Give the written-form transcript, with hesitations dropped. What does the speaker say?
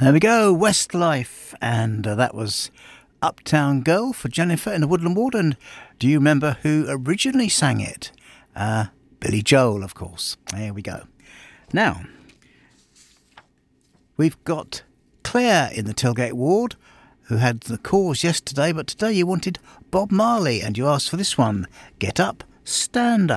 There we go, Westlife, and that was Uptown Girl for Jennifer in the Woodland Ward. And do you remember who originally sang it? Billy Joel, of course. There we go. Now, we've got Claire in the Tilgate Ward, who had the cause yesterday, but today you wanted Bob Marley, and you asked for this one, Get Up, Stand Up.